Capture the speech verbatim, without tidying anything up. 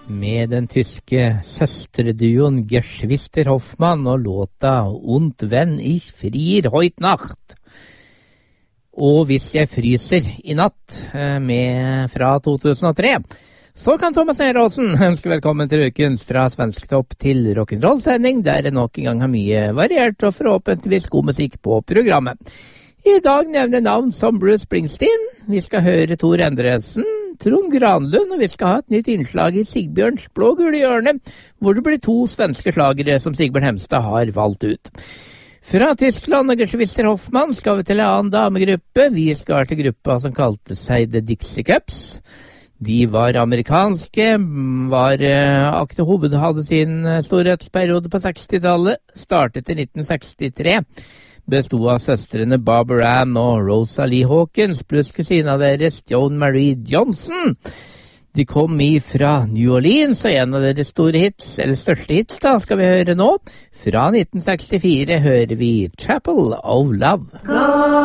med den tyske søstreduoen Geschwister Hoffmann og låta Und wenn ich frier heut Nacht. Og Hvis jeg fryser i natt, med fra to tusen og tre. Så kan Thomas Neråsen ønske velkommen til ukens Fra Svensktopp til rock'n'roll-sending, der det nok en gang har mye variert og forhåpentligvis god musikk på programmet. I dag nevner navn som Bruce Springsteen, vi skal høre Tor Endresen, Trond Granlund, og vi skal ha et nytt innslag i Sigbjørns blå-gule hjørne, hvor det blir to svenske slagere som Sigbjørn Hemstad har valgt ut. Fra Tyskland og Geschwister Hoffmann skal vi til en annen damegruppe. Vi skal til gruppa som kalte seg The Dixie Cups. De var amerikanske, var aktiv hoved, hadde sin storhetsperiode på sekstitallet, startet i nitten sekstitre. Bestod av søstrene Barbara Ann og Rosalie Hawkins, pluss kusina deres Joan Marie Johnson. De kom ifra New Orleans, og en av deres store hits, eller største hits da, skal vi høre nå. Fra nitten sekstifire hører vi Chapel of Love.